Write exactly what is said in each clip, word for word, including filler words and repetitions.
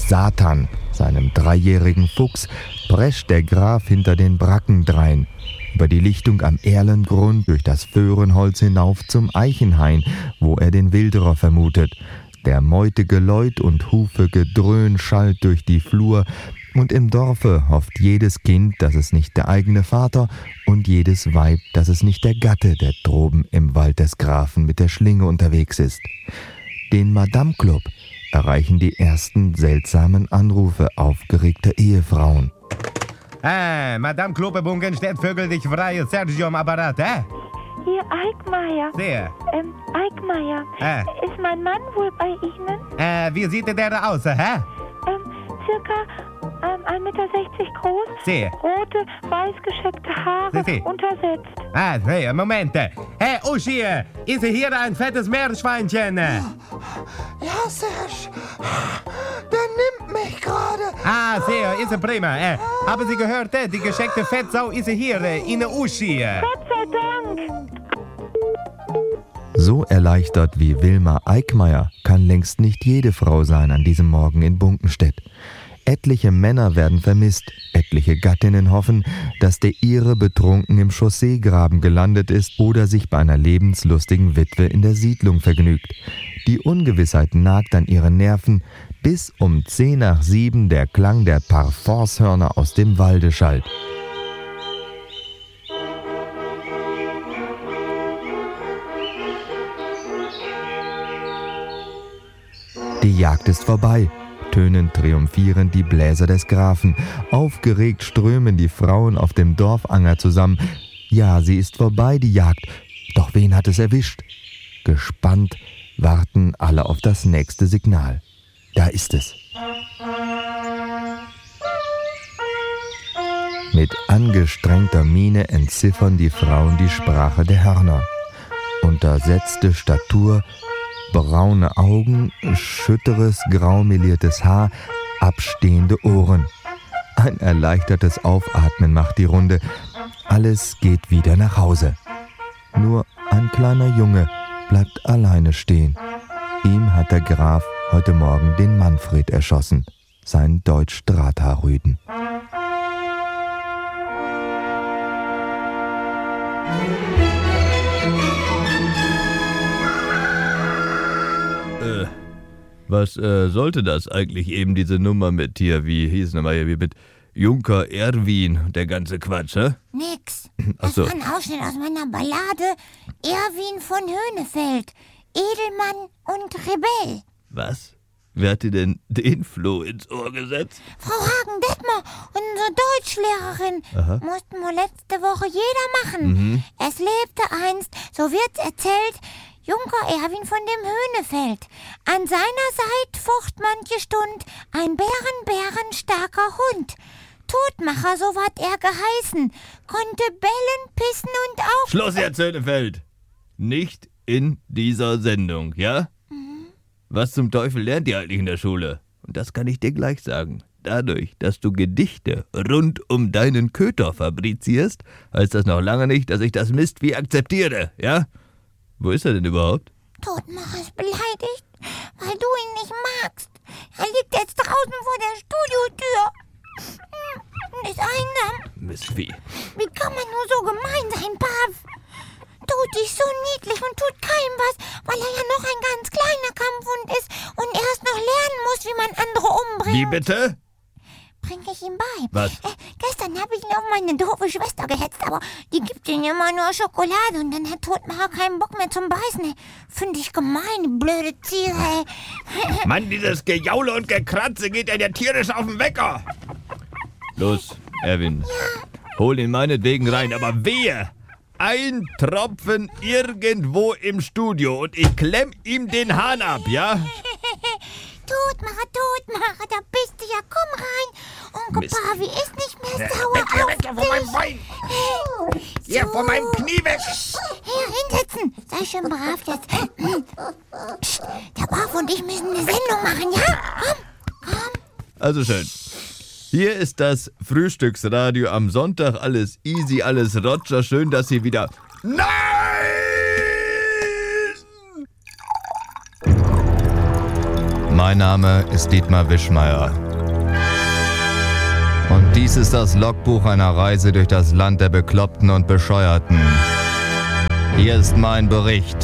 Satan, seinem dreijährigen Fuchs, prescht der Graf hinter den Bracken drein, über die Lichtung am Erlengrund, durch das Föhrenholz hinauf zum Eichenhain, wo er den Wilderer vermutet. Der Meute Geläut und Hufe Gedröhn schallt durch die Flur, und im Dorfe hofft jedes Kind, dass es nicht der eigene Vater, und jedes Weib, dass es nicht der Gatte, der droben im Wald des Grafen mit der Schlinge unterwegs ist. Den Madame Club erreichen die ersten seltsamen Anrufe aufgeregter Ehefrauen. Ah, Madame Klopebungen, Vögel dich frei, Sergio am Apparat, hä? Hier, Eickmeier. Wer? Ähm, Eickmeier. Ah. Ist mein Mann wohl bei Ihnen? Äh, wie sieht der da aus, hä? Ähm, circa ähm, ein Meter sechzig groß. Sehr. Rote, weiß gescheckte Haare, Sie, Sie. untersetzt. Ah, hey, Moment. Hey, Uschi, ist hier ein fettes Meerschweinchen? Ja, Serge, der nimmt mich gerade. Ah, sehr, ist prima. Äh, haben Sie gehört, die gescheckte Fettsau ist hier in der Uschi. Gott sei Dank. So erleichtert wie Wilma Eickmeier kann längst nicht jede Frau sein an diesem Morgen in Bunkenstedt. Etliche Männer werden vermisst, etliche Gattinnen hoffen, dass der ihre betrunken im Chausseegraben gelandet ist oder sich bei einer lebenslustigen Witwe in der Siedlung vergnügt. Die Ungewissheit nagt an ihren Nerven, bis um zehn nach sieben der Klang der Parforcehörner aus dem Walde schallt. Die Jagd ist vorbei, tönen triumphierend die Bläser des Grafen. Aufgeregt strömen die Frauen auf dem Dorfanger zusammen. Ja, sie ist vorbei, die Jagd. Doch wen hat es erwischt? Gespannt warten alle auf das nächste Signal. Da ist es. Mit angestrengter Miene entziffern die Frauen die Sprache der Hörner. Untersetzte Statur, braune Augen, schütteres, graumeliertes Haar, abstehende Ohren. Ein erleichtertes Aufatmen macht die Runde. Alles geht wieder nach Hause. Nur ein kleiner Junge bleibt alleine stehen. Ihm hat der Graf heute Morgen den Manfred erschossen, seinen Deutsch-Drahthaarrüden. Äh, was äh, sollte das eigentlich eben, diese Nummer mit hier, wie hieß nochmal hier, wie mit Junker Erwin und der ganze Quatsch, hä? Nix. Ach Das so. war ein Ausschnitt aus meiner Ballade Erwin von Höhnefeld, Edelmann und Rebell. Was? Wer hat dir denn den Floh ins Ohr gesetzt? Frau Hagen-Detmer, unsere Deutschlehrerin, Aha. mussten wohl letzte Woche jeder machen. Mhm. Es lebte einst, so wird's erzählt, Junker Erwin von dem Höhnefeld. An seiner Seite focht manche Stund ein bären, bärenstarker Hund. Todmacher, so ward er geheißen, konnte bellen, pissen und auf... Schluss jetzt, Höhnefeld! Nicht in dieser Sendung, ja? Was zum Teufel lernt ihr eigentlich in der Schule? Und das kann ich dir gleich sagen. Dadurch, dass du Gedichte rund um deinen Köter fabrizierst, heißt das noch lange nicht, dass ich das Mistvieh akzeptiere, ja? Wo ist er denn überhaupt? Todmacher ist beleidigt, weil du ihn nicht magst. Er liegt jetzt draußen vor der Studiotür und ist einsam. Mistvieh. Wie kann man nur so gemein sein, Pav? Tut dich so niedlich und tut keinem was, weil er ja noch ein ganz kleiner Kampfhund ist und erst noch lernen muss, wie man andere umbringt. Wie bitte? Bring ich ihm bei. Was? Äh, gestern habe ich ihn auf meine doofe Schwester gehetzt, aber die gibt ihm immer nur Schokolade und dann hat Todmacher keinen Bock mehr zum Beißen. Finde ich gemein, die blöde Ziege. ey. Mann, dieses Gejaule und Gekratze geht ja dir tierisch auf den Wecker. Los, Erwin. Hol ihn meinetwegen rein, aber wehe! Ein Tropfen irgendwo im Studio und ich klemm ihm den Hahn ab, ja? Todmacher, Todmacher, da bist du ja, komm rein. Onkel Mist. Pavi ist nicht mehr Ja, sauer weg hier, auf weg hier von meinem Bein. dich. Hier, von meinem Knie weg. Hier, hinsetzen. Sei schön brav jetzt. Psst, der Pav und ich müssen eine Sendung machen, ja? Komm, komm. Also schön. Hier ist das Frühstücksradio am Sonntag. Alles easy, alles Roger. Schön, dass Sie wieder... Nein! Mein Name ist Dietmar Wischmeier. Und dies ist das Logbuch einer Reise durch das Land der Bekloppten und Bescheuerten. Hier ist mein Bericht.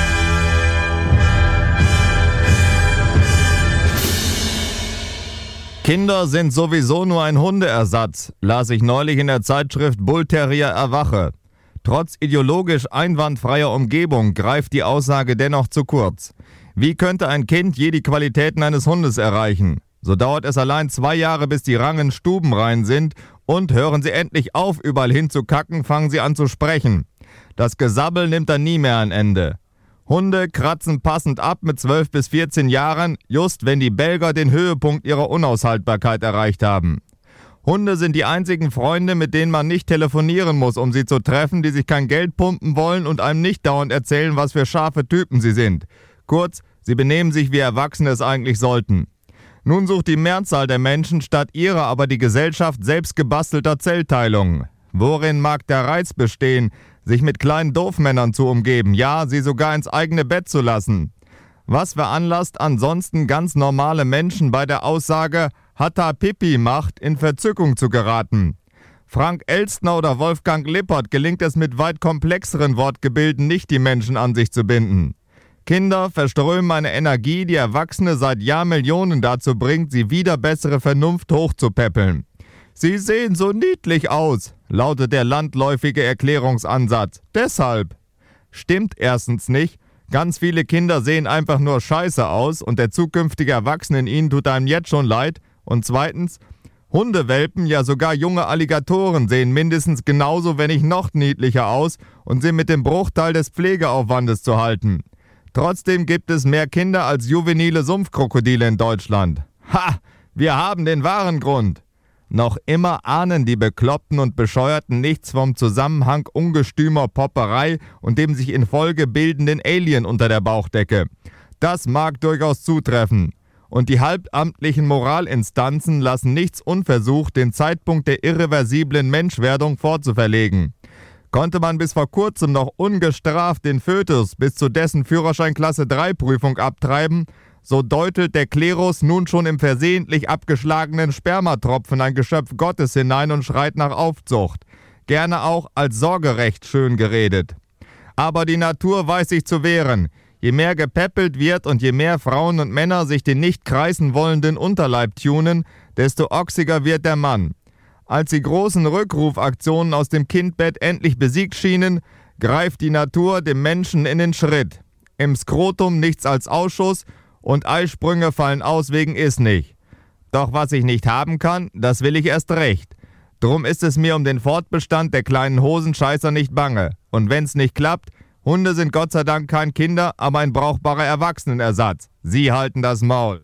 Kinder sind sowieso nur ein Hundeersatz, las ich neulich in der Zeitschrift Bull Terrier Erwache. Trotz ideologisch einwandfreier Umgebung greift die Aussage dennoch zu kurz. Wie könnte ein Kind je die Qualitäten eines Hundes erreichen? So dauert es allein zwei Jahre, bis die Rangen stubenrein sind und hören sie endlich auf, überall hin zu kacken, fangen sie an zu sprechen. Das Gesabbel nimmt dann nie mehr ein Ende. Hunde kratzen passend ab mit zwölf bis vierzehn Jahren, just wenn die Belger den Höhepunkt ihrer Unaushaltbarkeit erreicht haben. Hunde sind die einzigen Freunde, mit denen man nicht telefonieren muss, um sie zu treffen, die sich kein Geld pumpen wollen und einem nicht dauernd erzählen, was für scharfe Typen sie sind. Kurz, sie benehmen sich, wie Erwachsene es eigentlich sollten. Nun sucht die Mehrzahl der Menschen statt ihrer aber die Gesellschaft selbst gebastelter Zellteilungen. Worin mag der Reiz bestehen, sich mit kleinen Doofmännern zu umgeben, ja, sie sogar ins eigene Bett zu lassen? Was veranlasst ansonsten ganz normale Menschen bei der Aussage Hatta Pipi macht in Verzückung zu geraten? Frank Elstner oder Wolfgang Lippert gelingt es mit weit komplexeren Wortgebilden nicht, die Menschen an sich zu binden. Kinder verströmen eine Energie, die Erwachsene seit Jahrmillionen dazu bringt, sie wieder bessere Vernunft hochzupäppeln. Sie sehen so niedlich aus, lautet der landläufige Erklärungsansatz. Deshalb. Stimmt erstens nicht. Ganz viele Kinder sehen einfach nur scheiße aus und der zukünftige Erwachsene in ihnen tut einem jetzt schon leid. Und zweitens, Hundewelpen, ja sogar junge Alligatoren sehen mindestens genauso, wenn nicht noch niedlicher aus und sind mit dem Bruchteil des Pflegeaufwandes zu halten. Trotzdem gibt es mehr Kinder als juvenile Sumpfkrokodile in Deutschland. Ha! Wir haben den wahren Grund. Noch immer ahnen die Bekloppten und Bescheuerten nichts vom Zusammenhang ungestümer Popperei und dem sich in Folge bildenden Alien unter der Bauchdecke. Das mag durchaus zutreffen. Und die halbamtlichen Moralinstanzen lassen nichts unversucht, den Zeitpunkt der irreversiblen Menschwerdung vorzuverlegen. Konnte man bis vor kurzem noch ungestraft den Fötus bis zu dessen Führerscheinklasse drei Prüfung abtreiben, so deutelt der Klerus nun schon im versehentlich abgeschlagenen Spermatropfen ein Geschöpf Gottes hinein und schreit nach Aufzucht. Gerne auch als Sorgerecht schön geredet. Aber die Natur weiß sich zu wehren. Je mehr gepäppelt wird und je mehr Frauen und Männer sich den nicht kreisen wollenden Unterleib tunen, desto ochsiger wird der Mann. Als die großen Rückrufaktionen aus dem Kindbett endlich besiegt schienen, greift die Natur dem Menschen in den Schritt. Im Skrotum nichts als Ausschuss und Eisprünge fallen aus wegen is nicht. Doch was ich nicht haben kann, das will ich erst recht. Drum ist es mir um den Fortbestand der kleinen Hosenscheißer nicht bange. Und wenn's nicht klappt, Hunde sind Gott sei Dank kein Kinder, aber ein brauchbarer Erwachsenenersatz. Sie halten das Maul.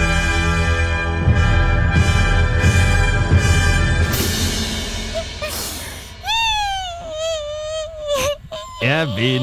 Erwin.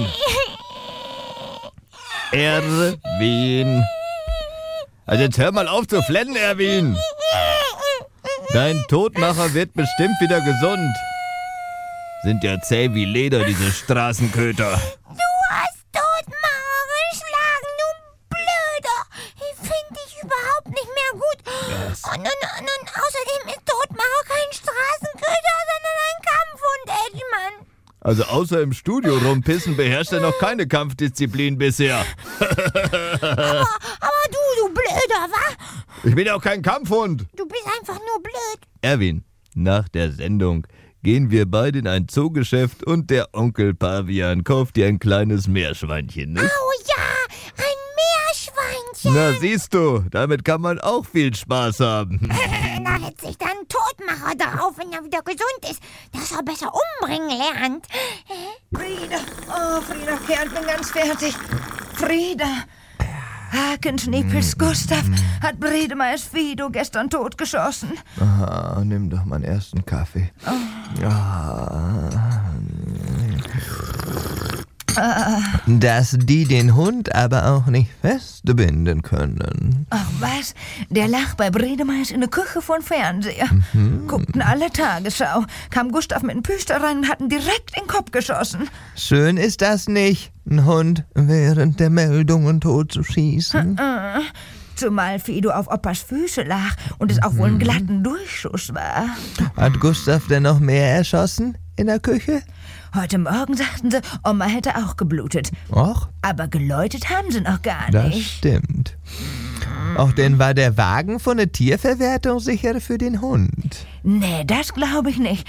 Erwin. Also jetzt hör mal auf zu flennen, Erwin. Dein Todmacher wird bestimmt wieder gesund. Sind ja zäh wie Leder, diese Straßenköter. Du hast Todmacher geschlagen, du Blöder. Ich finde dich überhaupt nicht mehr gut. Yes. Und, und, und, und außerdem ist Todmacher kein Straßenköter, sondern ein Kampfhund, Edgemann. Also außer im Studio rumpissen beherrscht er noch keine Kampfdisziplin bisher. aber, aber du, du Blöder, wa? Ich bin auch kein Kampfhund. Du bist einfach nur blöd. Erwin, nach der Sendung gehen wir beide in ein Zoogeschäft und der Onkel Pavian kauft dir ein kleines Meerschweinchen, nicht? Oh ja, ein Meerschweinchen. Na siehst du, damit kann man auch viel Spaß haben. Da setzt sich dann Todmacher drauf, wenn er wieder gesund ist, dass er besser umbringen lernt. Frieda, oh Frieda, Kerl, bin ganz fertig. Frieda, Hakenschniepels Gustav hat Bredemeyers Fido gestern totgeschossen. Aha, nimm doch meinen ersten Kaffee. Oh. Ah. Dass die den Hund aber auch nicht festbinden können. Ach was, der lag bei Bredemeyers in der Küche von Fernseher. Mhm. Guckten alle Tagesschau, kam Gustav mit dem Püster rein und hat ihn direkt in den Kopf geschossen. Schön ist das nicht, einen Hund während der Meldungen tot zu schießen. Äh, Zumal Fido auf Opas Füße lag und es auch wohl ein glatten Durchschuss war. Hat Gustav denn noch mehr erschossen in der Küche? Heute Morgen sagten sie, Oma hätte auch geblutet. Och, Aber geläutet haben sie noch gar das nicht. stimmt. Auch denn war der Wagen von der Tierverwertung sicher für den Hund. Nee, das glaube ich nicht.